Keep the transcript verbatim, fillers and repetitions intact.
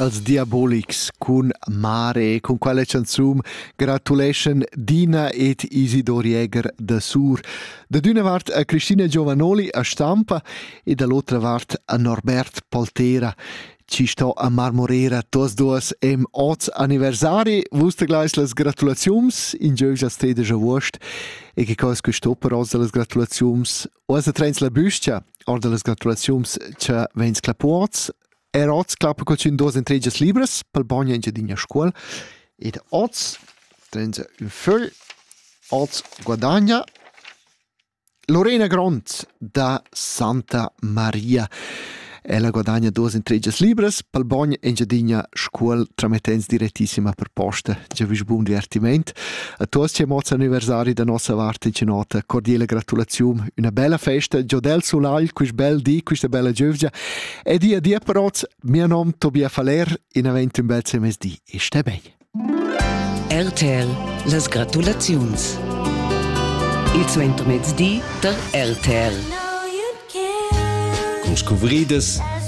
als Diabolics cun Mare, con quella canzum Gratulation Dina et Isidor Jäger da Sur. Da d'una vart a Cristina Giovanoli a Stampa e dall'altra vart a Norbert Poltera. Ci sto a Marmorera tos duas em oz anniversari. Vuste gleich las gratulaziums in giögia streda giavost e che cos questo per os las gratulaziums osa trens la büstia or de las gratulaziums che vens clapoz. Er oz clapa co cin dos entregas libres pel bagna in giadinha scuol ed oz trens un föl oz guadagna Lorena Gront da Santa Maria. Ella guadagna dos entregas libres pel bagna in giadinha scuol tramettens direttissima per posta. Già vis buon divertiment. A tuos c'è moz anniversari da nostra varte ci nota cordiale gratulazione. Una bella festa, Giodel Sulal, quis bel di, quista bella giovgia. E dia dia per oz, mio nome Tobia Faler, in avent un bel semes di. E stai bene. R T L, las gratulazions. Il suento mezdi der R T L. Con scobridas